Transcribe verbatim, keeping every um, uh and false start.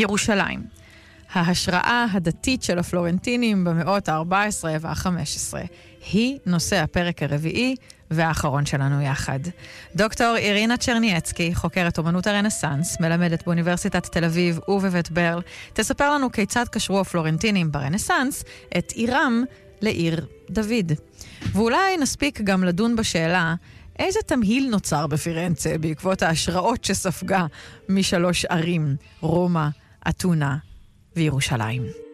ירושלים. ההשראה הדתית של הפלורנטינים במאות ה-ארבע עשרה וה-חמש עשרה. היא נושא הפרק הרביעי והאחרון שלנו יחד. דוקטור אירינה צ'רניאצקי, חוקרת אומנות הרנסנס, מלמדת באוניברסיטת תל אביב ובבית ברל, תספר לנו כיצד קשרו הפלורנטינים ברנסנס את עירם לעיר דוד. ואולי נספיק גם לדון בשאלה איזה תמהיל נוצר בפירנצה בעקבות ההשראות שספגה משלוש ערים, רומא, אתונה וירושלים.